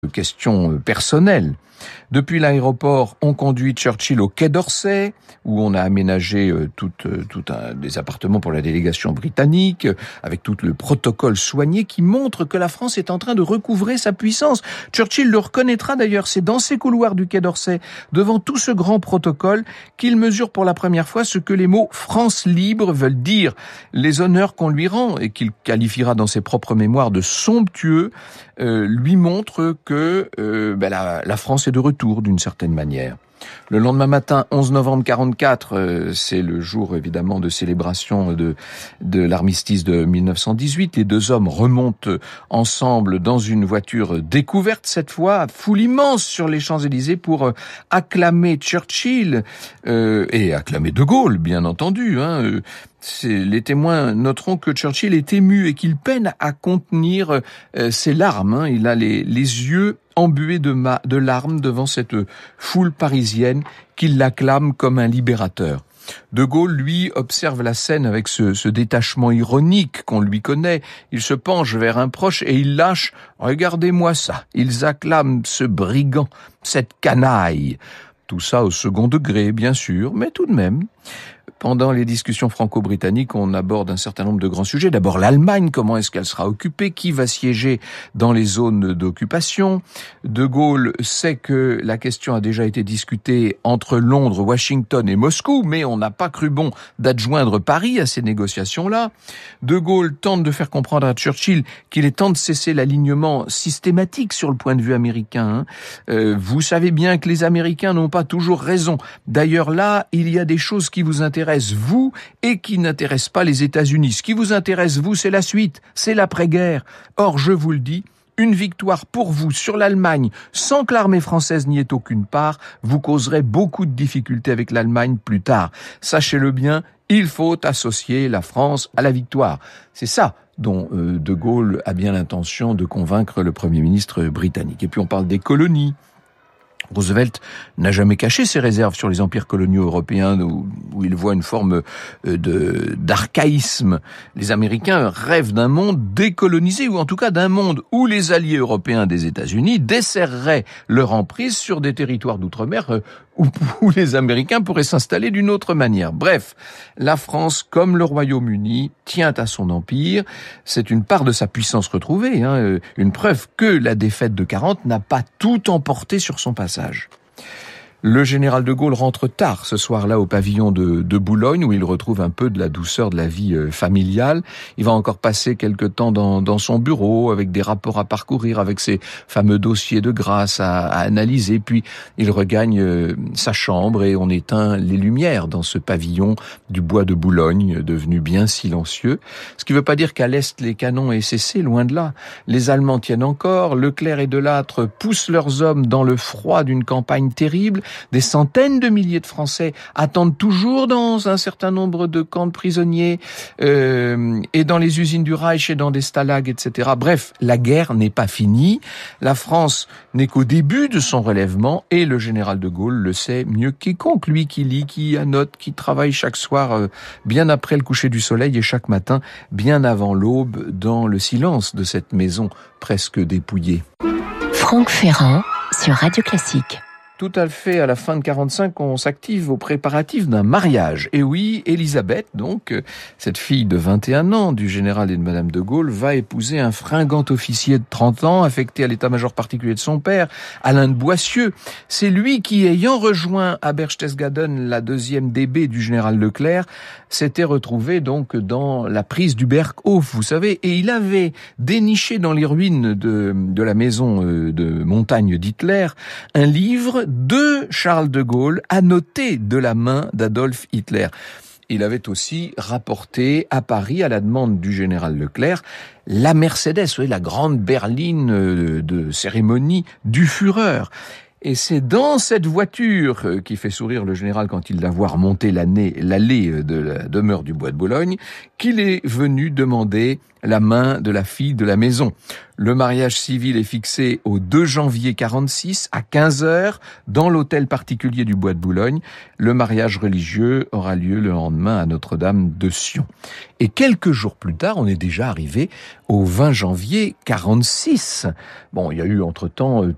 question personnelle. Depuis l'aéroport, on conduit Churchill au Quai d'Orsay, où on a aménagé des appartements pour la délégation britannique, avec tout le protocole soigné qui montre que la France est en train de recouvrer sa puissance. Churchill le reconnaîtra d'ailleurs, c'est dans ces couloirs du Quai d'Orsay, devant tout ce grand protocole, qu'il mesure pour la première fois ce que les mots « France libre » veulent dire. Les honneurs qu'on lui rend, et qu'il qualifiera dans ses propres mémoires de somptueux, lui montrent que la France est de retour d'une certaine manière. Le lendemain matin, 11 novembre 44, c'est le jour évidemment de célébration de l'armistice de 1918. Les deux hommes remontent ensemble dans une voiture découverte cette fois, foule immense sur les Champs-Élysées pour acclamer Churchill et acclamer De Gaulle, bien entendu. Les témoins noteront que Churchill est ému et qu'il peine à contenir ses larmes. Il a les yeux embués de larmes devant cette foule parisienne qui l'acclame comme un libérateur. De Gaulle, lui, observe la scène avec ce détachement ironique qu'on lui connaît. Il se penche vers un proche et il lâche « Regardez-moi ça ». Ils acclament ce brigand, cette canaille. Tout ça au second degré, bien sûr, mais tout de même. Pendant les discussions franco-britanniques, on aborde un certain nombre de grands sujets. D'abord l'Allemagne, comment est-ce qu'elle sera occupée? Qui va siéger dans les zones d'occupation? De Gaulle sait que la question a déjà été discutée entre Londres, Washington et Moscou, mais on n'a pas cru bon d'adjoindre Paris à ces négociations-là. De Gaulle tente de faire comprendre à Churchill qu'il est temps de cesser l'alignement systématique sur le point de vue américain. Vous savez bien que les Américains n'ont pas toujours raison. D'ailleurs là, il y a des choses qui vous intéressent vous et qui n'intéressent pas les États-Unis. Ce qui vous intéresse vous, c'est la suite, c'est l'après-guerre. Or, je vous le dis, une victoire pour vous sur l'Allemagne, sans que l'armée française n'y ait aucune part, vous causerait beaucoup de difficultés avec l'Allemagne plus tard. Sachez-le bien, il faut associer la France à la victoire. C'est ça dont De Gaulle a bien l'intention de convaincre le Premier ministre britannique. Et puis on parle des colonies. Roosevelt n'a jamais caché ses réserves sur les empires coloniaux européens où il voit une forme d'archaïsme. Les Américains rêvent d'un monde décolonisé, ou en tout cas d'un monde où les alliés européens des États-Unis desserreraient leur emprise sur des territoires d'outre-mer où les Américains pourraient s'installer d'une autre manière. Bref, la France, comme le Royaume-Uni, tient à son empire. C'est une part de sa puissance retrouvée, une preuve que la défaite de 40 n'a pas tout emporté sur son passage. Le général de Gaulle rentre tard ce soir-là au pavillon de Boulogne, où il retrouve un peu de la douceur de la vie familiale. Il va encore passer quelque temps dans son bureau, avec des rapports à parcourir, avec ses fameux dossiers de grâce à analyser. Puis il regagne sa chambre et on éteint les lumières dans ce pavillon du bois de Boulogne, devenu bien silencieux. Ce qui ne veut pas dire qu'à l'Est, les canons aient cessé, loin de là. Les Allemands tiennent encore, Leclerc et Delattre poussent leurs hommes dans le froid d'une campagne terrible. Des centaines de milliers de Français attendent toujours dans un certain nombre de camps de prisonniers et dans les usines du Reich et dans des stalags, etc. Bref, la guerre n'est pas finie. La France n'est qu'au début de son relèvement et le général de Gaulle le sait mieux que quiconque. Lui qui lit, qui annote, qui travaille chaque soir bien après le coucher du soleil et chaque matin bien avant l'aube dans le silence de cette maison presque dépouillée. Franck Ferrand sur Radio Classique. Tout à fait, à la fin de 45, on s'active aux préparatifs d'un mariage. Et oui, Élisabeth, donc, cette fille de 21 ans du général et de Madame de Gaulle, va épouser un fringant officier de 30 ans, affecté à l'état-major particulier de son père, Alain de Boissieu. C'est lui qui, ayant rejoint à Berchtesgaden la 2e DB du général Leclerc, s'était retrouvé donc dans la prise du Berghof, vous savez, et il avait déniché dans les ruines de la maison de montagne d'Hitler un livre de Charles de Gaulle, annoté de la main d'Adolf Hitler. Il avait aussi rapporté à Paris, à la demande du général Leclerc, la Mercedes, vous voyez, la grande berline de cérémonie du Führer. Et c'est dans cette voiture qui fait sourire le général quand il la voit remonter l'allée de la demeure du Bois de Boulogne qu'il est venu demander la main de la fille de la maison. Le mariage civil est fixé au 2 janvier 46 à 15h dans l'hôtel particulier du Bois de Boulogne. Le mariage religieux aura lieu le lendemain à Notre-Dame de Sion. Et quelques jours plus tard, on est déjà arrivé au 20 janvier 46. Bon, il y a eu entre-temps